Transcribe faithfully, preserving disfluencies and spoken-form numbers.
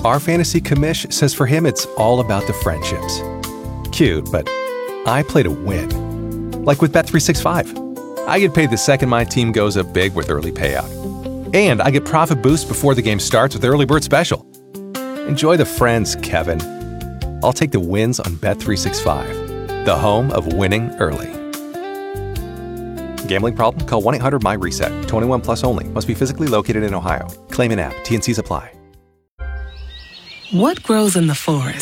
Our fantasy commish says for him it's all about the friendships. Cute, but I play to win. Like with Bet three sixty-five. I get paid the second my team goes up big with early payout. And I get profit boost before the game starts with Early Bird Special. Enjoy the friends, Kevin. I'll take the wins on Bet three sixty-five, the home of winning early. Gambling problem? Call one eight hundred M Y reset. twenty-one plus only. Must be physically located in Ohio. Claim an app. T and C's apply. What grows in the forest?